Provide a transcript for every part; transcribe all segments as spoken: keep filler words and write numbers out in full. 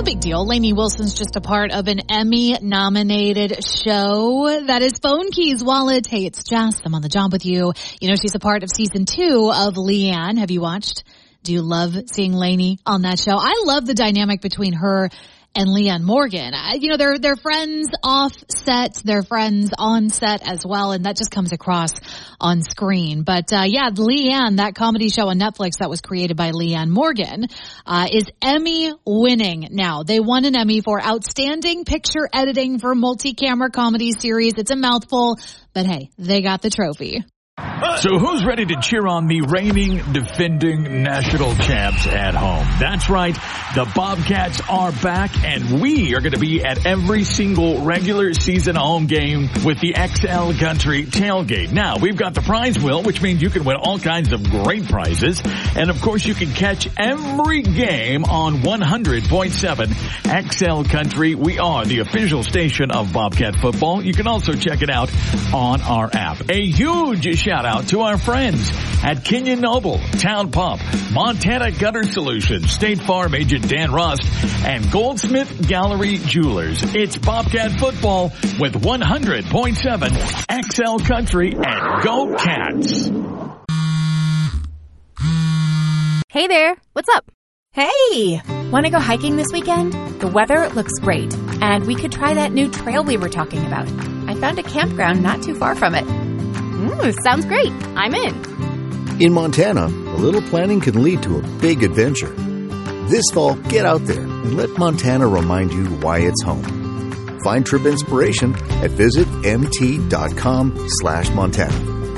big deal. Lainey Wilson's just a part of an Emmy-nominated show that is Phone Keys Wallet. Hey, it's Jess. I'm on the job with you. You know, she's a part of season two of Leanne. Have you watched? Do you love seeing Lainey on that show? I love the dynamic between her and Leanne Morgan. I, you know, they're, they're friends off set. They're friends on set as well. And that just comes across on screen. But, uh, yeah, Leanne, that comedy show on Netflix that was created by Leanne Morgan, uh, is Emmy winning now. They won an Emmy for outstanding picture editing for multi-camera comedy series. It's a mouthful, but hey, they got the trophy. So who's ready to cheer on the reigning, defending national champs at home? That's right. The Bobcats are back, and we are going to be at every single regular season home game with the X L Country Tailgate. Now, we've got the prize wheel, which means you can win all kinds of great prizes. And, of course, you can catch every game on one hundred point seven X L Country. We are the official station of Bobcat football. You can also check it out on our app. A huge shout out to our friends at Kenyon Noble, Town Pump, Montana Gutter Solutions, State Farm agent Dan Rust, and Goldsmith Gallery Jewelers. It's Bobcat football with one hundred point seven X L Country, and go Cats! Hey there, what's up? Hey! Want to go hiking this weekend? The weather looks great, and we could try that new trail we were talking about. I found a campground not too far from it. Ooh, sounds great. I'm in. In Montana, a little planning can lead to a big adventure. This fall, get out there and let Montana remind you why it's home. Find trip inspiration at visit mt.com slash Montana.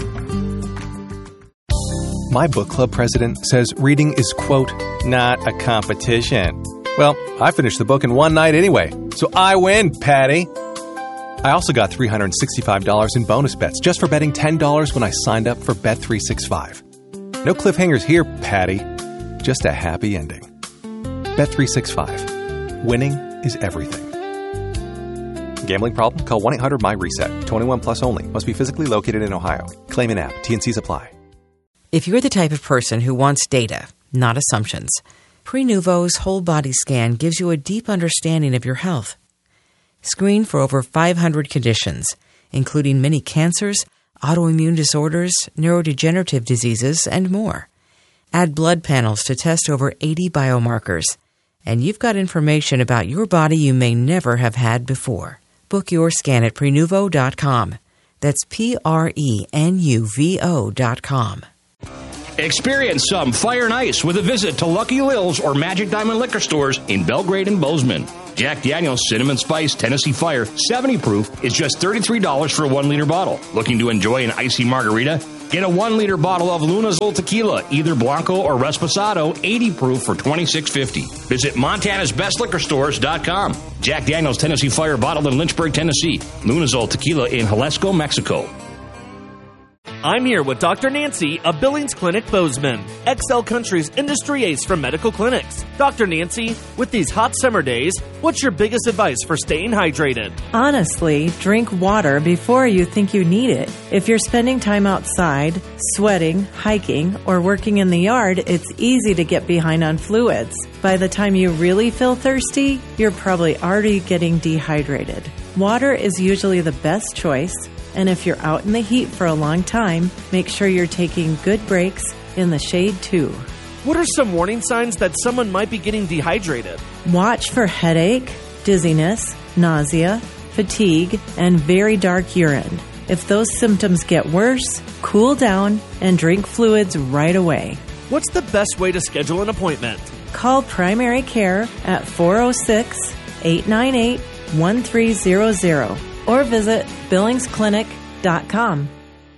My book club president says reading is, quote, not a competition. Well, I finished the book in one night anyway, so I win, Patty. I also got three hundred sixty-five dollars in bonus bets just for betting ten dollars when I signed up for Bet three sixty-five. No cliffhangers here, Patty. Just a happy ending. Bet three sixty-five. Winning is everything. Gambling problem? Call one eight hundred M Y RESET. twenty-one plus only. Must be physically located in Ohio. Claim in app. T and Cs apply. If you're the type of person who wants data, not assumptions, Prenuvo's whole body scan gives you a deep understanding of your health. Screen for over five hundred conditions, including many cancers, autoimmune disorders, neurodegenerative diseases, and more. Add blood panels to test over eighty biomarkers, and you've got information about your body you may never have had before. Book your scan at Prenuvo dot com. That's P R E N U V O dot com. Experience some fire and ice with a visit to Lucky Lil's or Magic Diamond Liquor Stores in Belgrade and Bozeman. Jack Daniel's Cinnamon Spice Tennessee Fire seventy proof is just thirty-three dollars for a one liter bottle. Looking to enjoy an icy margarita? Get a one liter bottle of Lunazol Tequila, either Blanco or Reposado, eighty proof for twenty-six fifty. Visit Montana's Best Liquor Stores dot com. Jack Daniel's Tennessee Fire bottled in Lynchburg, Tennessee. Lunazol Tequila in Jalisco, Mexico. I'm here with Doctor Nancy of Billings Clinic Bozeman, X L Country's industry ace for medical clinics. Doctor Nancy, with these hot summer days, what's your biggest advice for staying hydrated? Honestly, drink water before you think you need it. If you're spending time outside, sweating, hiking, or working in the yard, it's easy to get behind on fluids. By the time you really feel thirsty, you're probably already getting dehydrated. Water is usually the best choice. And if you're out in the heat for a long time, make sure you're taking good breaks in the shade too. What are some warning signs that someone might be getting dehydrated? Watch for headache, dizziness, nausea, fatigue, and very dark urine. If those symptoms get worse, cool down and drink fluids right away. What's the best way to schedule an appointment? Call primary care at four oh six, eight nine eight, one three zero zero. Or visit billings clinic dot com.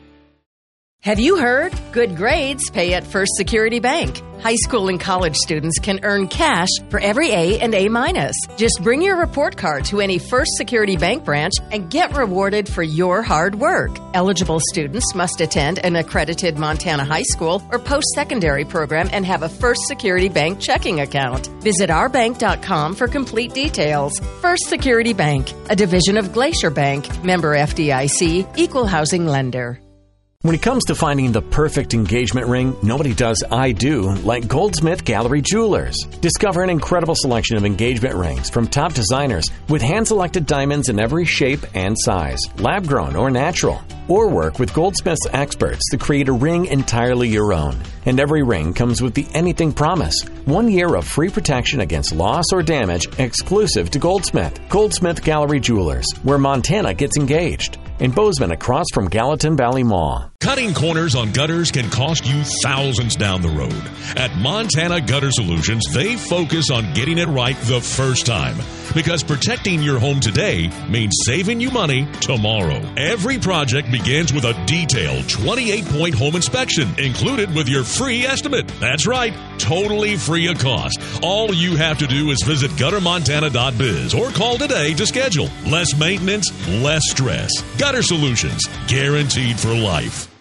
Have you heard? Good grades pay at First Security Bank. High school and college students can earn cash for every A and A minus. Just bring your report card to any First Security Bank branch and get rewarded for your hard work. Eligible students must attend an accredited Montana high school or post-secondary program and have a First Security Bank checking account. Visit our bank dot com for complete details. First Security Bank, a division of Glacier Bank, member F D I C, equal housing lender. When it comes to finding the perfect engagement ring, nobody does I do like Goldsmith Gallery Jewelers. Discover an incredible selection of engagement rings from top designers with hand-selected diamonds in every shape and size, lab-grown or natural. Or work with Goldsmith's experts to create a ring entirely your own. And every ring comes with the Anything Promise, one year of free protection against loss or damage exclusive to Goldsmith. Goldsmith Gallery Jewelers, where Montana gets engaged. In Bozeman, across from Gallatin Valley Mall. Cutting corners on gutters can cost you thousands down the road. At Montana Gutter Solutions, they focus on getting it right the first time. Because protecting your home today means saving you money tomorrow. Every project begins with a detailed twenty-eight point home inspection included with your free estimate. That's right, totally free of cost. All you have to do is visit gutter montana dot biz or call today to schedule. Less maintenance, less stress. Gutter Solutions, guaranteed for life.